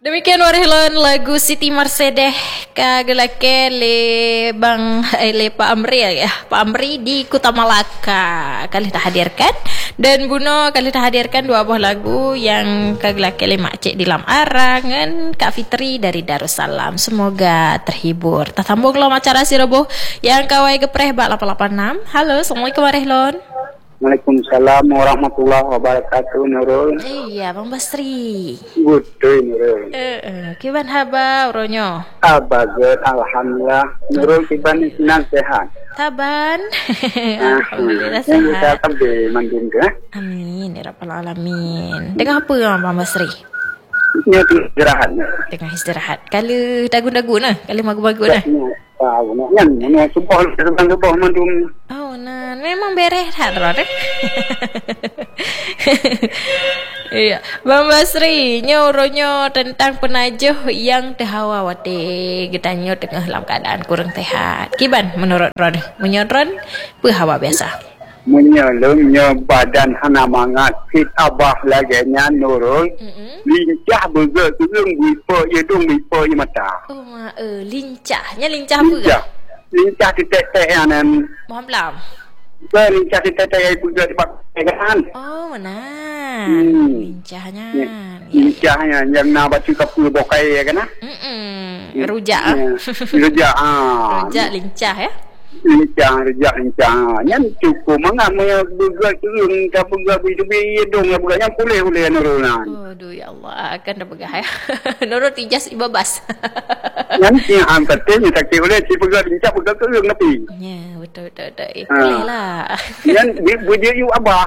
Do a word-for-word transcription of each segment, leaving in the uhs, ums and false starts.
Demikian warihlan lagu Siti Mercedes kagelake le Bang eh, le Pak Amri ya. Pak Amri di Kota Malaka kali tak hadirkan, dan Buno kali tak hadirkan dua buah lagu yang kagelake le Makcik di Lam Arang dengan Kak Fitri dari Darussalam. Semoga terhibur. Tak sambung lo acara si roboh yang kawai gepreh bak lapan lapan enam. Halo, Assalamualaikum warahmatullahi. Waalaikumsalam warahmatullahi wabarakatuh, Nurul. Iya, Bang Basri. Betul, Nurul. Eh, uh, kiban haba uronyo? Abagat, alhamdulillah. Nurul kiban senang sehat. Taban. Alhamdulillah sehat. Kita sampai mandin ke? Amin, ya rabbal alamin. Dengan apa Bang Basri? Ini istirahat. Dengan istirahat. Kalau dagu-dagu nah, kalau magu-magu nah. Tahu nak yang mana subuh sedang subuh mandum. Oh, nah, memang beres tak terus. Iya, Bang Basri, nyuruhnya tentang penajuh yang terhawa wate getanyo tengah dalam keadaan kurang sehat. Kiban menurut Ron? Menyoron berhawa biasa. Menyelumnya badan hana mangat fit abah laganya Nurul. Mm-hmm. Lincah bergerak turun wipo ye dong wipo ye mata. Oh ma eh lincahnya lincah apa ke? Lincah titik-titik anan. Mohon belam. Lincah titik-titik ai bergerak di badan kan. Oh mana? Hmm. Lincahnya. Ya, lincahnya yang nak baca kapur bokai kan ah? Hmm. Rujak ah. Rujak ah. Rujak lincah ya. Lincah, rejak lincah. Yang cukup mangap yang bergerak turun ke bergerak bergerak dong bergerak yang boleh-boleh Nurulan. Aduh ya Allah, akan dah bergerak ya. Nurul tijas ibabas. Yang yang penting yang sakit boleh si bergerak lincah bergerak turun tapi. Ya, betul betul betul. Eh, boleh lah. Yang dia you abah.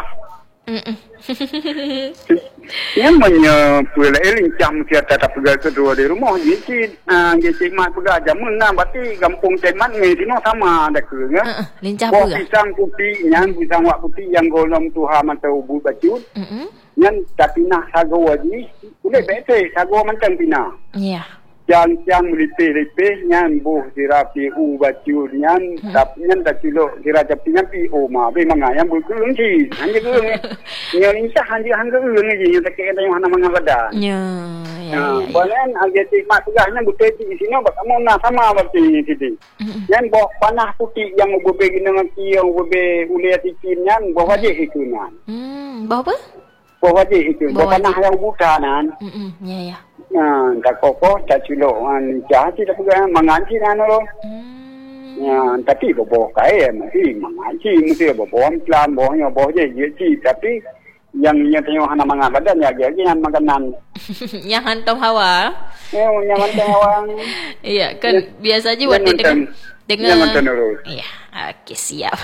Yang mana pula lincah mesti tetap pergi kedua di rumah jadi ah jadi mak pergi jam enam berarti kampung Teman ni sini sama ada ke ya uh, lincah buah pula pisang putih yang pisang wak putih yang golong tuha mata ubu bacut heeh yang tapi nak sago ni boleh betul sago macam pina ya Jang-jang melipih-lipih nyan buh dirapi u baju nyan tapi nyan tak cilok diraja pinyan pi o ma be manga yang berkelung si hanya kelung ni insya hanya hanya kelung ni yang tak kena yang mana manga badan ya ya ya balan agak mak tegahnya betul di sini bak kamu nak sama berarti tadi nyan bawa panah putih yang berbe dengan yang berbe uliat ikin nyan bawa wajah itu nyan hmm bawa apa bawa wajah itu bawa panah yang buta nan hmm ya ya ya, tak kokoh, tak cilok. Lincah sih tak pegang, mengaji kan lo. Hmm. Ya, tapi bawa kaya mesti mengaji, mesti bawa pelan, bawanya bawa je, je je. Tapi yang yang tengok anak mangan badan ya, dia yang makanan. Yang hantam hawa. Ya, yang hantam hawa. Iya, kan biasa aja buat dengan dengan. Yang hantam Nurul. Iya, okey siap.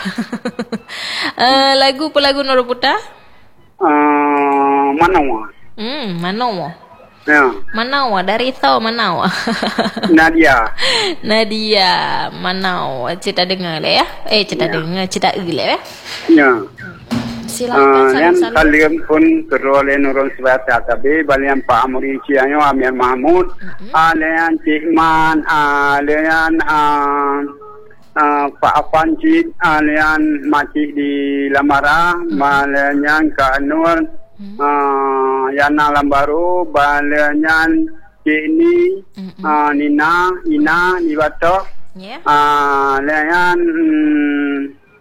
uh, lagu apa lagu Nurul Putra? Uh, Manawa. Hmm, Manawa. Ya. Manawa dari tahu Manawa. Nadia. Nadia Manawa. Cerita dengar lah ya. Eh cerita ya. dengar, cerita gila ya. Ya. Silakan uh, yang kalian pun kerole Nurul Sebata kabe balian Pak Amri Cianyo Amir Mahmud, mm-hmm. alian Cikman, alian uh, uh, Pak Afanci, alian Makcik di Lamara, mm-hmm. alian Kak Nur. Uh, Yana Lambaru, Balanyan, Cik mm-hmm. uh, Nina, Ina, Nibato, yeah. uh, Layan, um,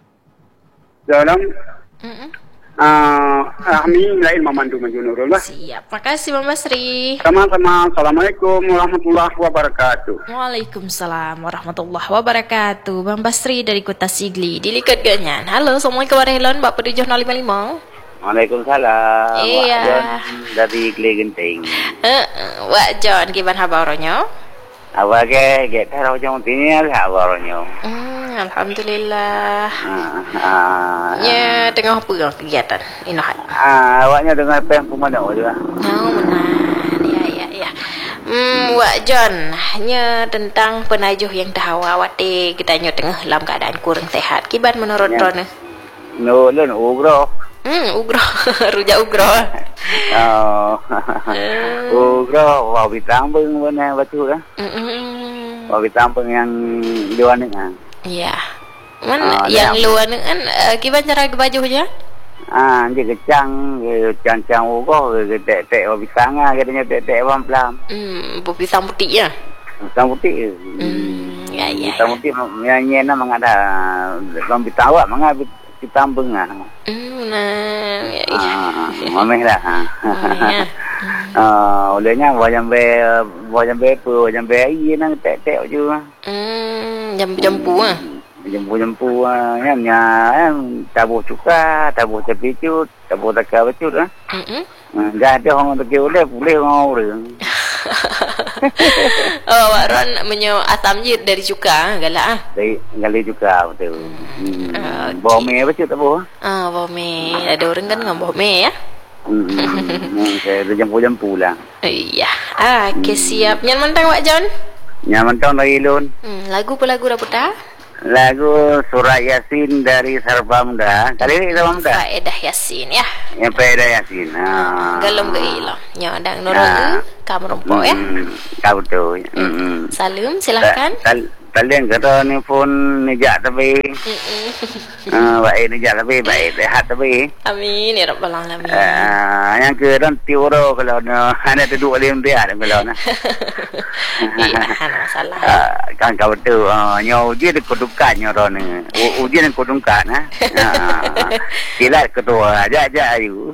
dalam, mm-hmm. uh, Ahmi, lain memandu Manjunurul lah. Siap, makasih Bang Basri. Sama-sama, Assalamualaikum warahmatullahi wabarakatuh. Waalaikumsalam warahmatullahi wabarakatuh. Bang Basri dari Kota Sigli, Dilikat Ganyan. Halo, Assalamualaikum warahmatullahi wabarakatuh. Pak tujuh nol lima lima. Waalaikumsalam. Iya. Wak John dari Kle Genting. Eh, Wak John, gimana kabarnya? Awak ke, ke tahu jom tini ada kabarnya. Hmm, alhamdulillah. Ah, ah. Ya, tengah apa kegiatan? Inahat. Ah, awaknya dengar pen pemandu juga. Oh, benar. Ya, ya, ya. Hmm, Wak John, hanya tentang penajuh yang terhawa wate kita nyo tengah dalam keadaan kurang sehat. Kiban menurut Ron? No, no, ugro. Hmm, ugro, rujak ugro. Oh, ugro, wah bitang pun mana batu lah. Wah bitang pun yang luar ni kan. Iya, mana yang luar ni kan? Gimana cara kebajunya? Ah, dia kecang, dia cang-cang ugo, dia tek-tek wa pisang ah, katanya tek-tek wa pelam. Hmm, bu pisang putih ya. Pisang putih. Hmm, ya ya. Pisang putih nyanyi na mangada lam bitawa manga pisang benga. Hmm, nah, ya ya. Ah, mameh dah. Ya. Ah, olehnya wayang be wayang be pu, wayang be ai nang tek-tek je. Hmm, jambu-jambu ah. Jempu-jempu kan nya kan tabuh cuka, tabuh cepicut, tabuh takar becut ah. Hmm. Enggak ada orang tak boleh, boleh orang. Oh, Ron menyo asam je dari cuka galak ah. Dari gali juga betul. Hmm. Okay. Bome becut tabuh. Ah, bome. Ada orang kan ngam bome ya. Hmm. Saya jempu-jempu lah. Iya. Ah, okay, siap. Nyan mentang Wak John. Nyaman tahun lagi lun. Hmm, lagu apa lagu dah putar? Lagu Surah Yasin dari Sarba Muda. Kali ini Sarba Muda. Faedah Yasin ya. Yang Faedah Yasin. Ah. Galom ke ilang. Nya ndang nurul kamu rompo ya. Kau betul. Hmm. Salam silakan. Kalian kata ni phone ni jak tapi. Ah, baik ni jak tapi baik sehat tapi. Amin ya rabbal alamin. Ah, yang ke dan tiuro kalau ada duduk lim dia ada kalau na. Iya, masalah. Ah, kan kau betul. Ah, nyo dia de kudukan nyo ron ni. Ujian kudukan ha. Ah. Kilat ketua aja aja ayu.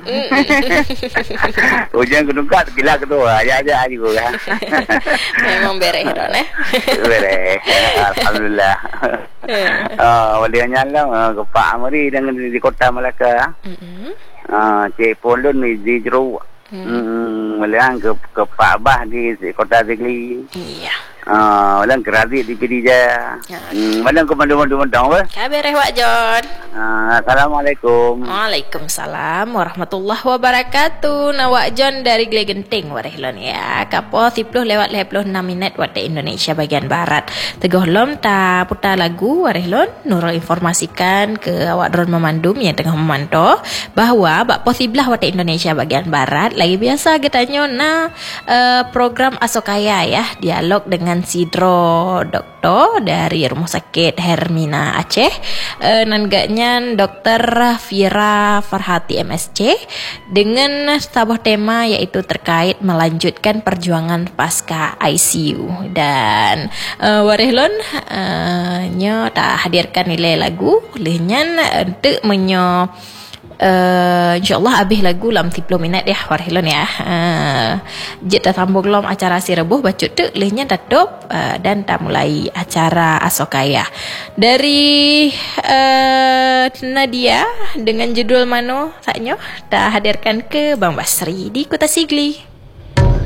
Ujian kudukan kilat ketua aja aja ayu kan. Memang beres ron eh. Beres. Alhamdulillah. Ah, walinya lah ke Pak Amri dengan di Kota Melaka. Hmm. Ah, Cik Polun ni di Jeruk. Hmm, walian ke ke Pak Bah di Kota Tegli. Iya. Ah, walian ke Razik di Pidija. Hmm, walian ke mandu-mandu-mandu apa? Kabar Wak John. Ah, Assalamualaikum. Waalaikumsalam warahmatullahi wabarakatuh. Nah, Wak John dari Gele Genting warehlon ya. Kapo sepuluh lewat lima puluh enam minit waktu Indonesia bagian barat. Teguh lom ta putar lagu warehlon nurul informasikan ke awak drone memandum yang tengah memantau bahawa bak posiblah waktu Indonesia bagian barat lagi biasa getanyo na uh, program Asokaya ya, dialog dengan Sidro Doktor dari Rumah Sakit Hermina Aceh. Uh, nanggaknya Doktor Fira Farhati M S C dengan sebuah tema iaitu terkait melanjutkan perjuangan pasca I C U dan uh, warehlon uh, nyo tak hadirkan nilai lagu lehnya untuk menyo Uh, InsyaAllah habis lagu dalam tiga puluh minit ya warehlon ya. Uh, Jit dah sambung lom acara si rebuh bacut tu lehnya tutup uh, dan tak mulai acara Asokaya dari uh, Nadia dengan judul mano saknyo tak hadirkan ke Bang Basri di Kota Sigli.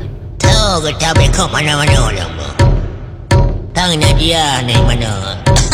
Tahu ke tak kau mana-mana orang. Tang Nadia ni mana?